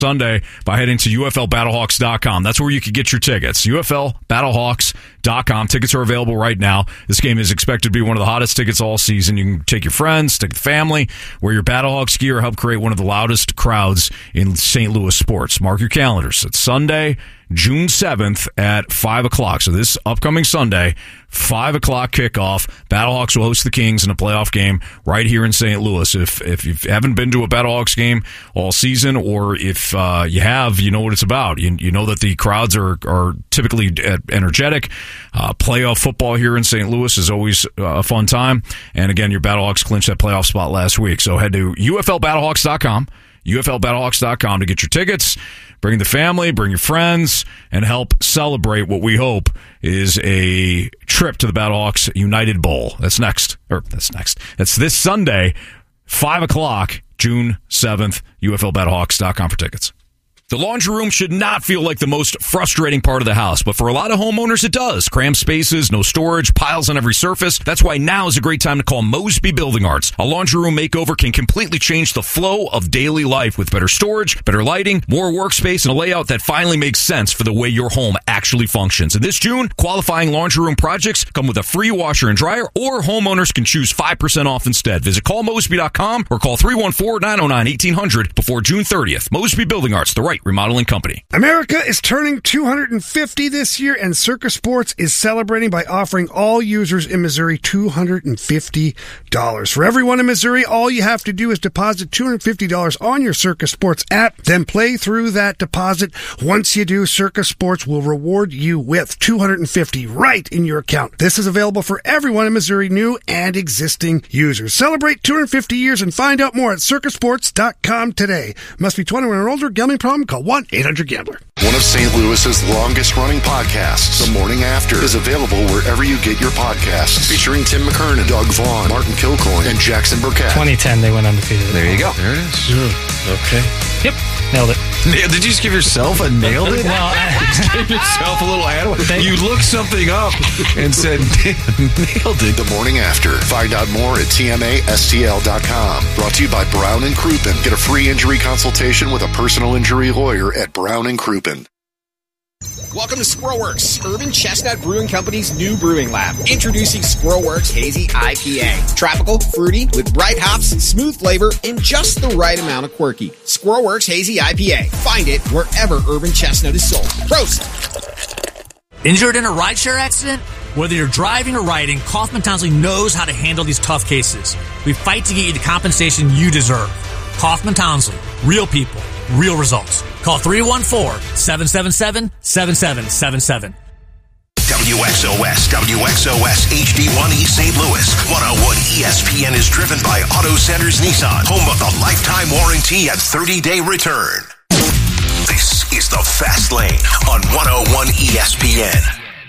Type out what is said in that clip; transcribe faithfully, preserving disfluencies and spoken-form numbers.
Sunday by heading to U F L Battlehawks dot com. That's where you can get your tickets. U F L Battlehawks dot com. Tickets are available right now. This game is expected to be one of the hottest tickets all season. You can take your friends, take the family, wear your Battlehawks gear, help create one of the loudest crowds in Saint Louis sports. Mark your calendars. It's Sunday, June seventh at five o'clock. So this upcoming Sunday, five o'clock kickoff. Battlehawks will host the Kings in a playoff game right here in Saint Louis. If if you haven't been to a Battlehawks game all season, or if uh, you have, you know what it's about. You, you know that the crowds are, are typically energetic. Uh, playoff football here in Saint Louis is always a fun time. And again, your Battlehawks clinched that playoff spot last week. So head to U F L Battlehawks dot com. U F L Battlehawks dot com to get your tickets. Bring the family, bring your friends, and help celebrate what we hope is a trip to the Battlehawks United Bowl. That's next. Or that's next. That's this Sunday, five o'clock, June seventh, U F L Battlehawks dot com for tickets. The laundry room should not feel like the most frustrating part of the house, but for a lot of homeowners, it does. Cramped spaces, no storage, piles on every surface. That's why now is a great time to call Mosby Building Arts. A laundry room makeover can completely change the flow of daily life with better storage, better lighting, more workspace, and a layout that finally makes sense for the way your home actually functions. And this June, qualifying laundry room projects come with a free washer and dryer, or homeowners can choose five percent off instead. Visit call mosby dot com or call three one four, nine oh nine, eighteen hundred before June thirtieth. Mosby Building Arts, the right remodeling company. America is turning two hundred fifty this year, and Circa Sports is celebrating by offering all users in Missouri two hundred fifty dollars. For everyone in Missouri, all you have to do is deposit two hundred fifty dollars on your Circa Sports app, then play through that deposit. Once you do, Circa Sports will reward you with two hundred fifty dollars right in your account. This is available for everyone in Missouri, new and existing users. Celebrate two hundred fifty years and find out more at circa sports dot com today. Must be twenty-one or older. Gambling problem? Call one eight hundred gambler. One of Saint Louis's longest-running podcasts, The Morning After, is available wherever you get your podcasts. Featuring Tim McKernan, Doug Vaughn, Martin Kilcoyne, and Jackson Burkett. twenty ten, they went undefeated. There you go. There it is. Mm. Okay. Yep. Nailed it. Did you just give yourself a nailed it? Well, I just gave yourself a little ad. You looked something up and said, nailed it. The Morning After. Find out more at T M A S T L dot com. Brought to you by Brown and Crouppen. Get a free injury consultation with a personal injury lawyer at Brown and Crouppen. Welcome to Squirrelworks, Urban Chestnut Brewing Company's new brewing lab. Introducing Squirrelworks Hazy I P A. Tropical, fruity, with bright hops, smooth flavor, and just the right amount of quirky. Squirrelworks Hazy I P A. Find it wherever Urban Chestnut is sold. Prost! Injured in a rideshare accident? Whether you're driving or riding, Kaufman Townsley knows how to handle these tough cases. We fight to get you the compensation you deserve. Kaufman Townsley. Real people. Real results. Call three one four, seven seven seven, seven seven seven seven. W X O S, W X O S H D one E Saint Louis. one oh one E S P N is driven by Auto Centers Nissan, home of the lifetime warranty and thirty-day return. This is the Fast Lane on one oh one E S P N.